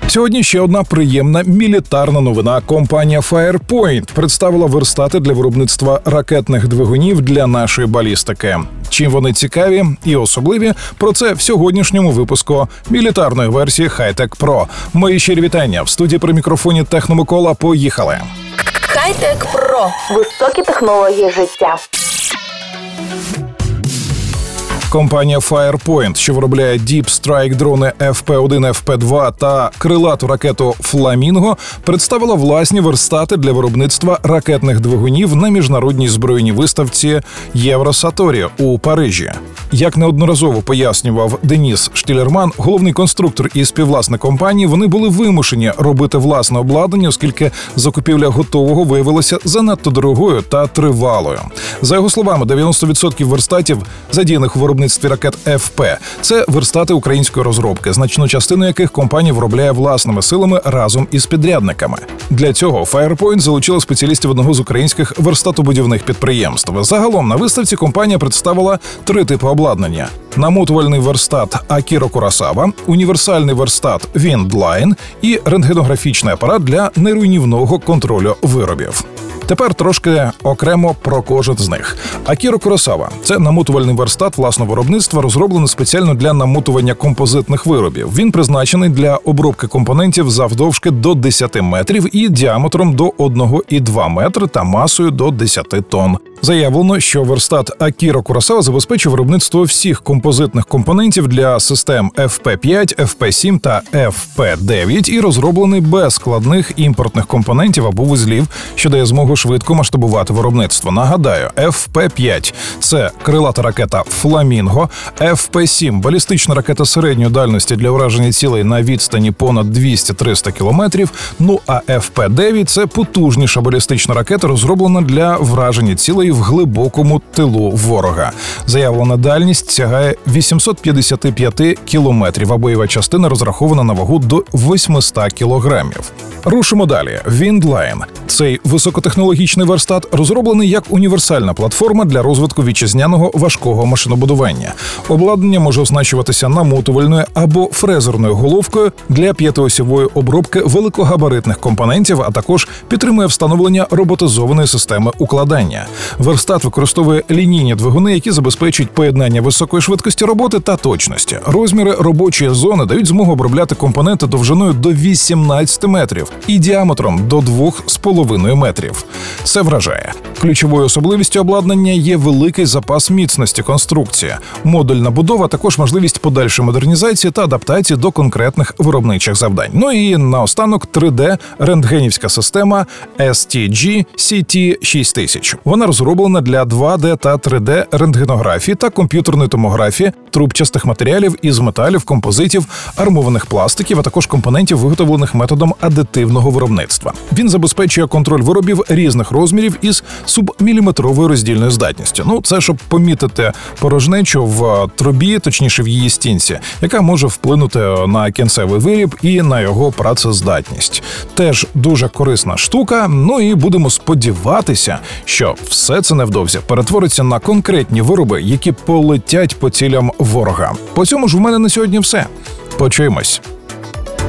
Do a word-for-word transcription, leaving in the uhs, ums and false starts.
Сьогодні ще одна приємна мілітарна новина. Компанія Firepoint представила верстати для виробництва ракетних двигунів для нашої балістики. Чим вони цікаві і особливі, про це в сьогоднішньому випуску мілітарної версії Хай-Тек Про. Мої щирі вітання. В студії при мікрофоні Техномикола. Поїхали. Хай-Тек Про. Високі технології життя. Компанія Firepoint, що виробляє Deep Strike дрони еф пі один, еф пі два та крилату ракету Flamingo, представила власні верстати для виробництва ракетних двигунів на міжнародній збройній виставці Євросаторі у Парижі. Як неодноразово пояснював Деніс Штілерман, головний конструктор і співвласник компанії, вони були вимушені робити власне обладнання, оскільки закупівля готового виявилася занадто дорогою та тривалою. За його словами, дев'яносто відсотків верстатів, задіяних у виробництві ракет еф пі, це верстати української розробки, значну частину яких компанія виробляє власними силами разом із підрядниками. Для цього Firepoint залучила спеціалістів одного з українських верстатобудівних підприємств. Загалом на виставці компанія представила три типи обладнання: намотувальний верстат Акіро Куросава, універсальний верстат Windline і рентгенографічний апарат для неруйнівного контролю виробів. Тепер трошки окремо про кожен з них. Акіро Куросава – це намотувальний верстат власного виробництва, розроблений спеціально для намотування композитних виробів. Він призначений для обробки компонентів завдовжки до десять метрів і діаметром до один цілих два метри та масою до десять тонн. Заявлено, що верстат Акіро Куросава забезпечує виробництво всіх композитних компонентів для систем еф пі п'ять, еф пі сім та еф пі дев'ять і розроблений без складних імпортних компонентів або вузлів, що дає змогу швидко масштабувати виробництво. Нагадаю, еф пі п'ять – це крилата ракета Flamingo, еф пі сім – балістична ракета середньої дальності для ураження цілей на відстані понад двісті-триста кілометрів, ну а еф пі дев'ять – це потужніша балістична ракета, розроблена для враження цілей в глибокому тилу ворога. Заявлена дальність сягає вісімсот п'ятдесят п'ять кілометрів, а бойова частина розрахована на вагу до вісімсот кілограмів. Рушимо далі. Windline. Цей високотехнологічний верстат розроблений як універсальна платформа для розвитку вітчизняного важкого машинобудування. Обладнання може оснащуватися намотувальною або фрезерною головкою для п'ятиосьової обробки великогабаритних компонентів, а також підтримує встановлення роботизованої системи укладання. Верстат використовує лінійні двигуни, які забезпечують поєднання високої швидкості роботи та точності. Розміри робочої зони дають змогу обробляти компоненти довжиною до вісімнадцять метрів і діаметром до два з половиною метрів. Це вражає. Ключовою особливістю обладнання є великий запас міцності конструкції, модульна будова, також можливість подальшої модернізації та адаптації до конкретних виробничих завдань. Ну і наостанок три де-рентгенівська система ес ті джі сі ті шість тисяч. Вона розроблена для два де та три де-рентгенографії та комп'ютерної томографії трубчастих матеріалів із металів, композитів, армованих пластиків, а також компонентів, виготовлених методом адитивного виробництва. Він забезпечує контроль виробів різних розмірів із субміліметровою роздільною здатністю. Ну, це щоб помітити порожнечу в трубі, точніше в її стінці, яка може вплинути на кінцевий виріб і на його працездатність. Теж дуже корисна штука, ну і будемо сподіватися, що все це невдовзі перетвориться на конкретні вироби, які полетять по цілям ворога. По цьому ж в мене на сьогодні все. Почуємось.